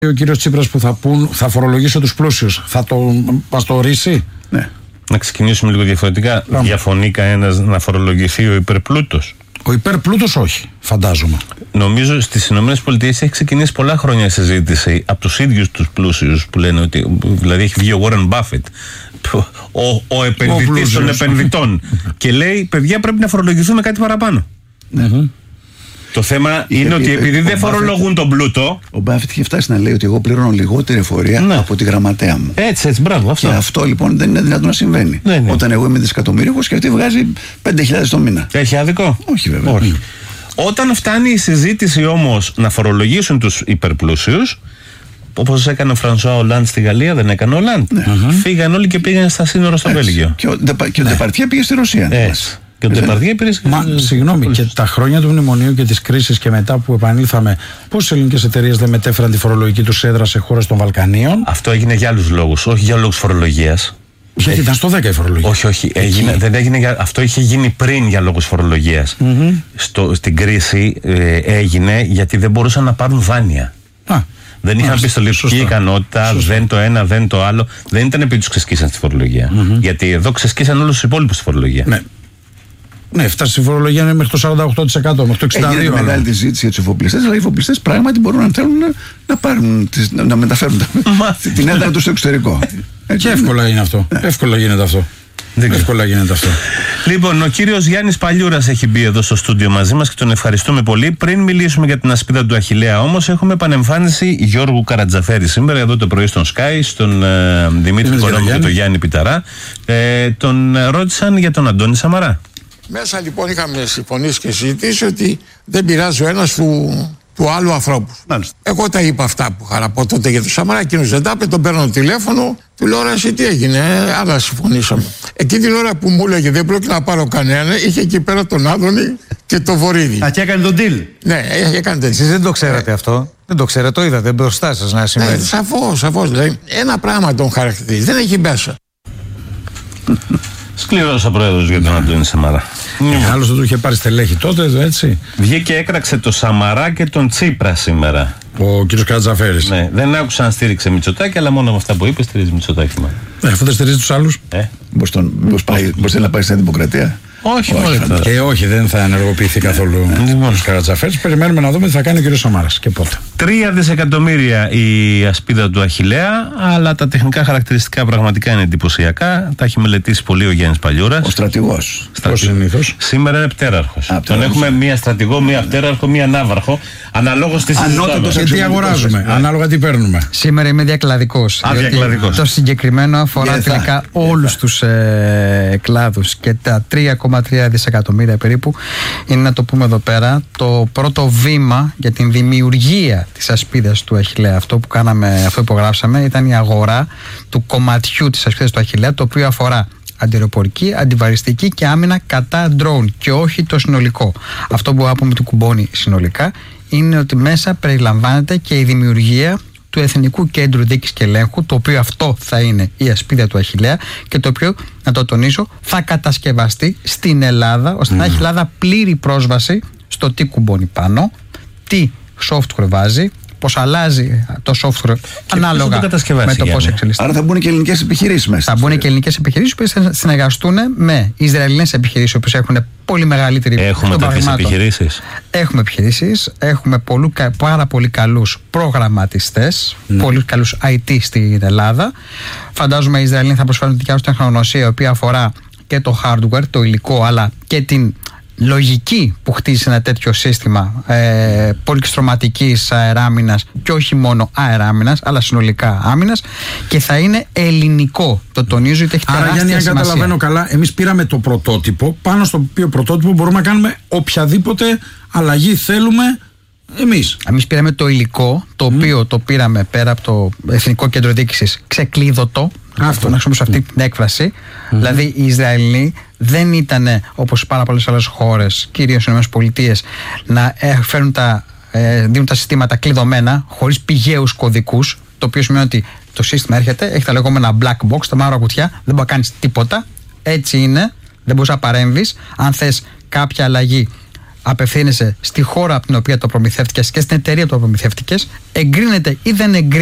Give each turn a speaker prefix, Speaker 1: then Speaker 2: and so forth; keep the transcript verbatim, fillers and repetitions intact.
Speaker 1: Ο κύριος Τσίπρας που θα πούν, θα φορολογήσω τους πλούσιους, θα το, μας το ορίσει?
Speaker 2: Ναι. Να ξεκινήσουμε λίγο διαφορετικά. Λάμε. Διαφωνεί κανένας να φορολογηθεί ο υπερπλούτος?
Speaker 1: Ο υπερπλούτος όχι, φαντάζομαι.
Speaker 2: Νομίζω στις ΗΠΑ έχει ξεκινήσει πολλά χρόνια η συζήτηση από τους ίδιους τους πλούσιους που λένε ότι. Δηλαδή έχει βγει ο Warren Buffett, ο, ο επενδυτής των επενδυτών, και λέει: παιδιά, πρέπει να φορολογηθούμε κάτι παραπάνω.
Speaker 1: Mm-hmm.
Speaker 2: Το θέμα είχε είναι ότι επειδή δεν φορολογούν τον πλούτο.
Speaker 3: Ο Μπάφετ είχε φτάσει να λέει ότι εγώ πληρώνω λιγότερη εφορία, ναι, από τη γραμματέα μου.
Speaker 2: Έτσι, έτσι, μπράβο. Αυτό.
Speaker 3: Και αυτό λοιπόν δεν είναι δυνατόν να συμβαίνει.
Speaker 2: Ναι, ναι.
Speaker 3: Όταν εγώ είμαι δισεκατομμύριος και αυτή βγάζει πέντε χιλιάδες το μήνα.
Speaker 2: Έχει άδικο?
Speaker 3: Όχι, βέβαια.
Speaker 2: Όχι. Mm. Όταν φτάνει η συζήτηση όμως να φορολογήσουν τους υπερπλούσιους, όπως έκανε ο Φρανσουά Ολάντ στη Γαλλία, δεν έκανε ο Ολάντ. Ναι. Mm-hmm. Φύγαν όλοι και πήγαν στα σύνορα στο Βέλγιο.
Speaker 3: Και ο, και ο Ντεπαρτιέ πήγε στη Ρωσία.
Speaker 2: Έτσι. Και ο Ντεπαρτιέ πήρε.
Speaker 1: Μα συγγνώμη, και τα χρόνια του μνημονίου και της κρίσης και μετά που επανήλθαμε, πόσες ελληνικές εταιρείες δεν μετέφεραν τη φορολογική τους έδρα σε χώρες των Βαλκανίων?
Speaker 2: Αυτό έγινε για άλλους λόγους, όχι για λόγους φορολογίας.
Speaker 1: Γιατί ήταν στο δέκα η φορολογία.
Speaker 2: Όχι, όχι. Έγινε, δεν έγινε για, αυτό είχε γίνει πριν για λόγους φορολογίας. Mm-hmm. Στο, στην κρίση ε, έγινε γιατί δεν μπορούσαν να πάρουν δάνεια. Α, δεν είχαν πιστοληπτική ικανότητα, σωστά, δεν το ένα, δεν το άλλο. Δεν ήταν επειδή τους ξεσκίσαν στη φορολογία. Mm-hmm. Γιατί εδώ ξεσκίσαν όλους τους υπόλοιπους στη φορολογία.
Speaker 1: Ναι. Ναι, φτάσει η φορολογία μέχρι το σαράντα οκτώ τοις εκατό, μέχρι το εξήντα δύο τοις εκατό.
Speaker 3: Έγινε μεγάλη τη συζήτηση για τους εφοπλιστές, αλλά οι εφοπλιστές πράγματι μπορούν να θέλουν να, να, πάρουν, τις, να, να μεταφέρουν την έδρα τους στο εξωτερικό.
Speaker 1: Και εύκολα είναι αυτό. Εύκολα γίνεται αυτό. Δεν εύκολα γίνεται αυτό.
Speaker 2: Λοιπόν, ο κύριος Γιάννης Παλιούρας έχει μπει εδώ στο στούντιο μαζί μας και τον ευχαριστούμε πολύ. Πριν μιλήσουμε για την ασπίδα του Αχιλλέα, όμως, έχουμε επανεμφάνιση Γιώργου Καρατζαφέρη σήμερα εδώ το πρωί στον Sky, στον ε, Δημήτρη Κορόμου και τον Γιάννη Πιταρά. Ε, τον ρώτησαν για τον Αντώνη Σαμαρά.
Speaker 4: Μέσα λοιπόν είχαμε συμφωνήσει και συζητήσει ότι δεν πειράζει ο ένας του, του άλλου ανθρώπου. Μάλιστα. Εγώ τα είπα αυτά που είχα να πω τότε για τον Σαμαρά. Εκείνος δεν τα είπε, τον παίρνω τηλέφωνο, του λέω ρε εσύ τι έγινε, ε, άλλα συμφωνήσαμε. Εκείνη την ώρα που μου έλεγε δεν πρόκειται να πάρω κανένα, είχε εκεί πέρα τον Άδωνη και το Βορίδη.
Speaker 5: Α, και έκανε τον deal.
Speaker 4: Ναι, έκανε τέτοιο.
Speaker 5: Εσείς δεν το ξέρατε ε. αυτό. Δεν το ξέρετε, το είδατε μπροστά σας να συμβαίνει.
Speaker 4: Ε, σαφώς, σαφώς. Δηλαδή, ένα πράγμα τον χαρακτηρίζει, δεν έχει μέσα.
Speaker 2: Σκληρός ο πρόεδρος για τον Αντώνη Σαμαρά.
Speaker 1: Ε, άλλος δεν του είχε πάρει στελέχη τότε, έτσι.
Speaker 2: Βγήκε και έκραξε το Σαμαρά και τον Τσίπρα σήμερα.
Speaker 1: Ο κύριος Καρατζαφέρης.
Speaker 2: Ναι, δεν άκουσα αν στήριξε Μητσοτάκη, αλλά μόνο με αυτά που είπε στηρίζει Μητσοτάκη.
Speaker 1: Ε, αφού δεν στηρίζει τους άλλους.
Speaker 2: Ε.
Speaker 3: Μήπως θέλει να πάει στην Δημοκρατία.
Speaker 2: Όχι,
Speaker 3: όχι,
Speaker 2: όχι,
Speaker 1: ε, όχι, δεν θα ενεργοποιηθεί καθόλου ο κ. Καρατζαφέρης. Περιμένουμε να δούμε τι θα κάνει ο κ. Σαμάρας και πότε.
Speaker 2: Τρία δισεκατομμύρια η ασπίδα του Αχιλλέα, αλλά τα τεχνικά χαρακτηριστικά πραγματικά είναι εντυπωσιακά. Τα έχει μελετήσει πολύ ο Γιάννης Παλιούρας.
Speaker 3: Ο στρατηγός.
Speaker 1: Στρατι... συνήθως.
Speaker 2: Σήμερα είναι πτέραρχος. Α, Τον έχουμε μία στρατηγό, μία πτέραρχο, μία ναύαρχο. Αναλόγως τι συζητάμε.
Speaker 1: Και τι αγοράζουμε, yeah. ανάλογα τι παίρνουμε.
Speaker 6: Σήμερα είμαι διακλαδικός.
Speaker 2: Α, διακλαδικός.
Speaker 6: Το συγκεκριμένο αφορά yeah, τελικά yeah, όλους yeah. τους ε, κλάδους και τα τρία κόμμα τρία δισεκατομμύρια περίπου είναι, να το πούμε εδώ πέρα, το πρώτο βήμα για την δημιουργία της ασπίδας του Αχιλλέα. Αυτό που κάναμε, αυτό που υπογράψαμε ήταν η αγορά του κομματιού της ασπίδας του Αχιλλέα, το οποίο αφορά αντιεροπορική, αντιβαριστική και άμυνα κατά drone και όχι το συνολικό. Αυτό που άπουμε του κουμπώνει συνολικά είναι ότι μέσα περιλαμβάνεται και η δημιουργία του Εθνικού Κέντρου Δίκης και Ελέγχου, το οποίο αυτό θα είναι η ασπίδα του Αχιλλέα και το οποίο, να το τονίσω, θα κατασκευαστεί στην Ελλάδα, ώστε mm. να έχει η Ελλάδα πλήρη πρόσβαση στο τι κουμπώνει πάνω, τι software βάζει, πώς αλλάζει το software και ανάλογα το με το πώς εξελίσσεται.
Speaker 3: Άρα θα μπουν και ελληνικές επιχειρήσεις μέσα.
Speaker 6: Θα μπουν και ελληνικές επιχειρήσεις που θα συνεργαστούν με Ισραηλινές επιχειρήσεις που έχουν πολύ μεγαλύτερη.
Speaker 2: Έχουμε τέτοιες επιχειρήσεις.
Speaker 6: Έχουμε επιχειρήσεις. Έχουμε πολλού, πάρα πολύ καλούς προγραμματιστές, mm. πολύ καλούς άι τι στην Ελλάδα. Φαντάζομαι οι Ισραηλινοί θα προσφέρουν τη δικιά τους τεχνογνωσία, η οποία αφορά και το hardware, το υλικό, αλλά και την λογική που χτίζει ένα τέτοιο σύστημα ε, πολυστρωματικής αεράμινας και όχι μόνο αεράμινας αλλά συνολικά άμυνας, και θα είναι ελληνικό, το τονίζω, γιατί έχει τεράστια σημασία.
Speaker 1: Άρα, Γιάννη, αν καταλαβαίνω καλά, εμείς πήραμε το πρωτότυπο, πάνω στο οποίο πρωτότυπο μπορούμε να κάνουμε οποιαδήποτε αλλαγή θέλουμε εμείς.
Speaker 6: Εμείς πήραμε το υλικό, το mm. οποίο το πήραμε πέρα από το Εθνικό Κέντρο Διοίκησης ξεκλείδωτο. Αυτό να χρησιμοποιήσω αυτή την έκφραση. Mm-hmm. Δηλαδή οι Ισραηλοί δεν ήταν όπως πάρα πολλές άλλες χώρες, κυρίως οι ΗΠΑ, να φέρουν τα, ε, δίνουν τα συστήματα κλειδωμένα, χωρίς πηγαίους κωδικούς. Το οποίο σημαίνει ότι το σύστημα έρχεται, έχει τα λεγόμενα black box, τα μαύρα κουτιά, δεν μπορεί να κάνεις τίποτα. Έτσι είναι, δεν μπορείς να παρέμβεις. Αν θες κάποια αλλαγή, απευθύνεσαι στη χώρα από την οποία το προμηθεύτηκες και στην εταιρεία που το προμηθεύτηκες, εγκρίνεται ή δεν εγκρίνεται